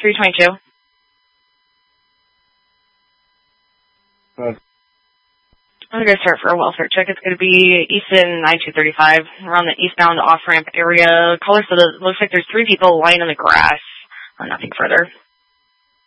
322. I'm going to start for a welfare check. It's going to be Easton 9235. We're on the eastbound off-ramp area. Caller said it looks like there's 3 people lying in the grass. Nothing further.